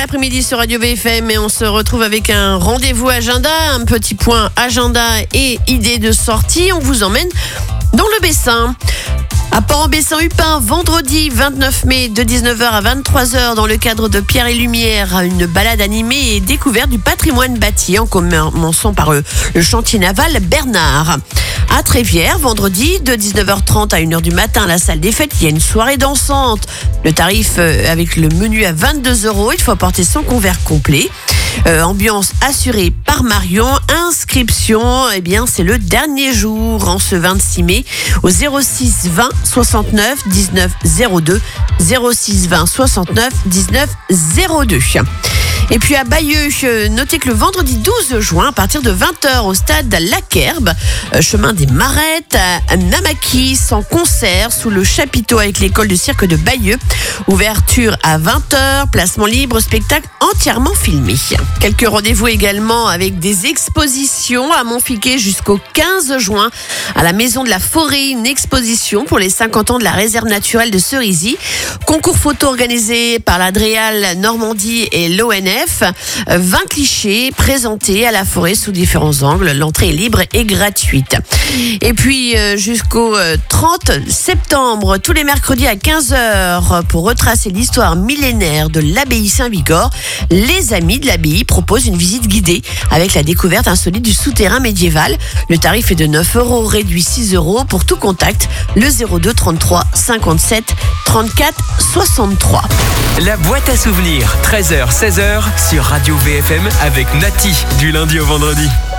Après-midi sur Radio VFM et on se retrouve avec un rendez-vous agenda, un petit point agenda et idées de sortie. On vous emmène dans le Bessin. À Port-en-Bessin-Hupin, vendredi 29 mai de 19h à 23h dans le cadre de Pierre et Lumière, une balade animée et découverte du patrimoine bâti en commençant par le chantier naval Bernard. À Trévière, vendredi de 19h30 à 1h du matin à la salle des fêtes, il y a une soirée dansante. Le tarif avec le menu à 22 €, il faut apporter son convert complet. Ambiance assurée par Marion. Inscription, c'est le dernier jour en ce 26 mai au 06 20 69 19 02 06 20 69 19 02. Et puis à Bayeux, notez que le vendredi 12 juin, à partir de 20h au stade Laquerbe, chemin des Marettes, à Namakis, en concert sous le chapiteau avec l'école de cirque de Bayeux. Ouverture à 20h, placement libre, spectacle entièrement filmé. Quelques rendez-vous également avec des expositions à Montfiquet jusqu'au 15 juin. À la Maison de la Forêt, une exposition pour les 50 ans de la réserve naturelle de Cerisy. Concours photo organisé par l'Adréal Normandie et l'ONF. 20 clichés présentés à la forêt sous différents angles. L'entrée est libre et gratuite. Et puis jusqu'au 30 septembre, tous les mercredis à 15h, pour retracer l'histoire millénaire de l'abbaye Saint-Vigor, les amis de l'abbaye proposent une visite guidée avec la découverte insolite du souterrain médiéval. Le tarif est de 9 €, réduit 6 € pour tout contact, le 02 33 57 34 63. La boîte à souvenirs, 13h-16h sur Radio VFM avec Nati, du lundi au vendredi.